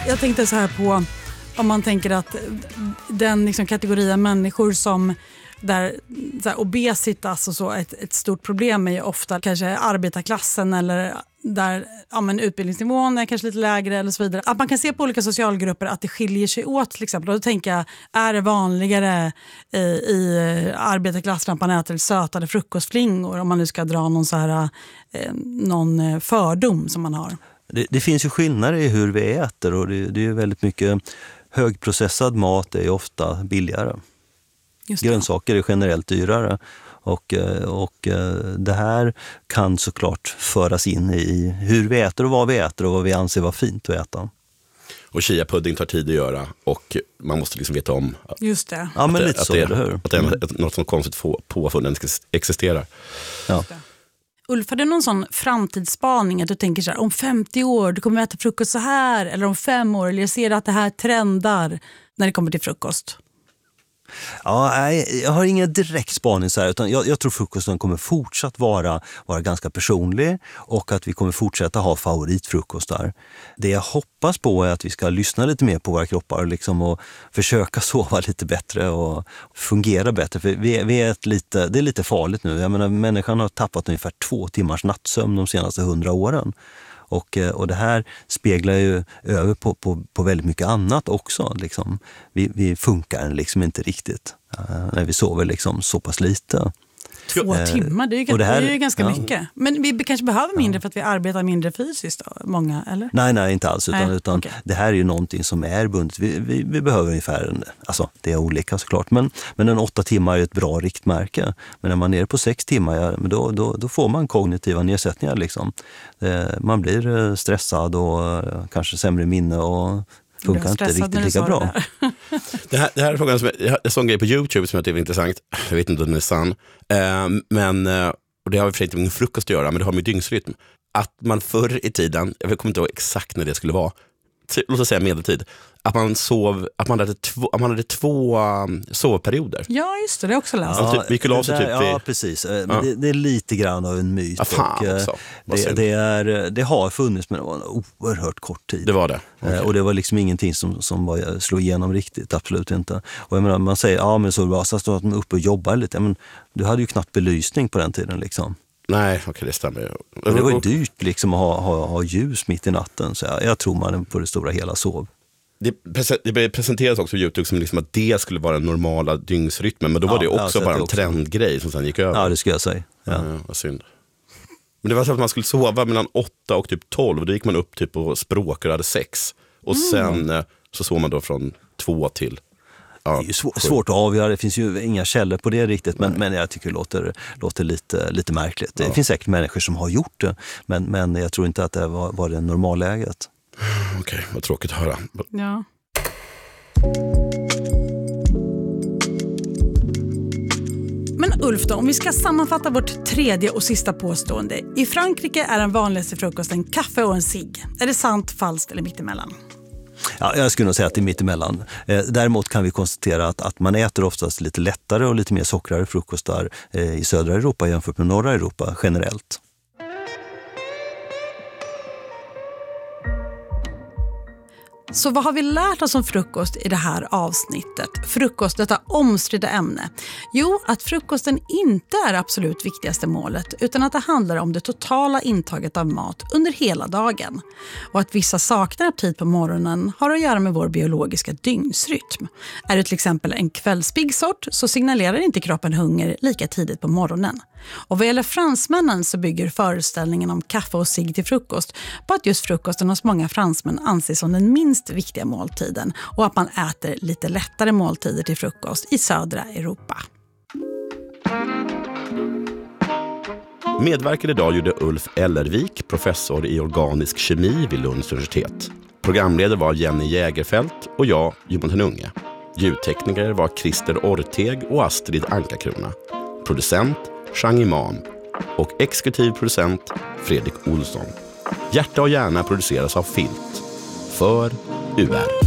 Jag tänkte så här på, om man tänker att den liksom kategorin människor som där så här, obesitas och så, ett stort problem är ju ofta kanske arbetarklassen eller där utbildningsnivån är kanske lite lägre eller så vidare. Att man kan se på olika socialgrupper att det skiljer sig åt till exempel. Och då tänker jag, är det vanligare i arbetarklassen att man äter sötade frukostflingor om man nu ska dra någon så här någon fördom som man har? Det finns ju skillnader i hur vi äter och det är ju väldigt mycket högprocessad mat är ju ofta billigare. Grönsaker är generellt dyrare och det här kan såklart föras in i hur vi äter och vad vi äter och vad vi anser vara fint att äta. Och chia-pudding tar tid att göra och man måste liksom veta om just det. Ja, men lite så, eller hur? Att det är något som konstigt påfunnen existerar. Ja. Ulf, har du någon sån framtidsspaning att du tänker så här, om 50 år du kommer äta frukost så här, eller om 5 år, eller jag ser att det här trendar när det kommer till frukost? Ja, nej, jag har ingen direkt spaning så här, utan jag tror frukosten kommer fortsatt vara ganska personlig och att vi kommer fortsätta ha favoritfrukostar. Det jag hoppas på är att vi ska lyssna lite mer på våra kroppar liksom, och försöka sova lite bättre och fungera bättre. För det är lite farligt nu. Jag menar, människan har tappat ungefär 2 timmars nattsömn de senaste 100 åren. Och det här speglar ju över på väldigt mycket annat också. Liksom. Vi funkar liksom inte riktigt när vi sover liksom så pass lite. 2 timmar, det är ju ganska mycket. Men vi kanske behöver mindre för att vi arbetar mindre fysiskt, många, eller? Nej, inte alls. Utan okay. Det här är ju någonting som är bundet. Vi behöver ungefär, alltså det är olika såklart, men en 8 timmar är ett bra riktmärke. Men när man är nere på 6 timmar, då får man kognitiva nedsättningar. Liksom. Man blir stressad och kanske sämre minne och funkar inte riktigt lika bra. Det här är frågan som jag såg en grej på YouTube som jag tycker är intressant. Jag vet inte om den är sann. Och det har i och för sig inte med frukost att göra, men det har med dygnsrytm. Att man förr i tiden, jag kommer inte ihåg exakt när det skulle vara, låt oss säga medeltid, att man hade 2 sovperioder. Ja, just det är också läst. Ja, vi kunde ja, precis. Ja. Det är lite grann av en myt. Det har funnits, men det var en oerhört kort tid. Det var det. Okay. Och det var liksom ingenting som slog igenom riktigt, absolut inte. Och jag menar, man säger, men så var det så att de är uppe och jobbar lite. Men du hade ju knappt belysning på den tiden liksom. Nej, okej, det stämmer. Och det var ju dyrt liksom att ha ljus mitt i natten. Så jag tror man på det stora hela sov. Det presenteras också på YouTube som liksom att det skulle vara den normala dygnsrytmen. Men då var det också bara en trendgrej som sen gick över. Ja, det skulle jag säga. Ja. Vad synd. Men det var så att man skulle sova mellan 8 och typ 12. Då gick man upp typ och språkade och hade sex. Och sen så sov man då från 2 till... Det är ju svårt att avgöra, det finns ju inga källor på det riktigt, men jag tycker det låter lite märkligt. Det finns säkert människor som har gjort det, men jag tror inte att det var det normalläget. Okej, vad tråkigt att höra. Ja. Men Ulf då, om vi ska sammanfatta vårt tredje och sista påstående. I Frankrike är den vanligaste frukosten kaffe och en cigg. Är det sant, falskt eller mittemellan? Ja, jag skulle nog säga att det är mittemellan. Däremot kan vi konstatera att man äter oftast lite lättare och lite mer sockrare frukostar i södra Europa jämfört med norra Europa generellt. Så vad har vi lärt oss om frukost i det här avsnittet? Frukost, detta omstridda ämne. Jo, att frukosten inte är absolut viktigaste målet, utan att det handlar om det totala intaget av mat under hela dagen. Och att vissa saknar aptit på morgonen har att göra med vår biologiska dygnsrytm. Är det till exempel en kvällspigg sort så signalerar inte kroppen hunger lika tidigt på morgonen. Och vad gäller fransmännen så bygger föreställningen om kaffe och cigg till frukost på att just frukosten hos många fransmän anses som den minst viktiga måltiden och att man äter lite lättare måltider till frukost i södra Europa. Medverkade idag gjorde Ulf Ellervik, professor i organisk kemi vid Lunds universitet. Programledare var Jenny Jägerfält och jag, Johan Unge. Ljudtekniker var Christer Orteg och Astrid Ankakrona. Producent Chang Imam och exekutiv producent Fredrik Olsson. Hjärta och hjärna produceras av Filt för UR.